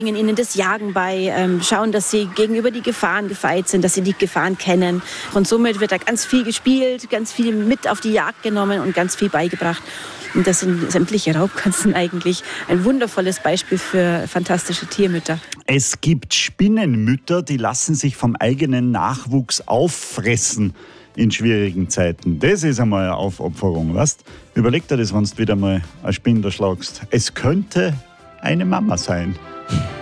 bringen ihnen das Jagen bei, schauen, dass sie gegenüber die Gefahren gefeit sind, dass sie die Gefahren kennen. Und somit wird da ganz viel gespielt, ganz viel mit auf die Jagd genommen und ganz viel beigebracht. Und das sind sämtliche Raubkatzen eigentlich ein wundervolles Beispiel für fantastische Tiermütter. Es gibt Spinnenmütter, die lassen sich vom eigenen Nachwuchs auffressen in schwierigen Zeiten. Das ist einmal eine Aufopferung, weißt? Überleg dir das, wenn du wieder mal eine Spinne schlagst. Es könnte eine Mama sein.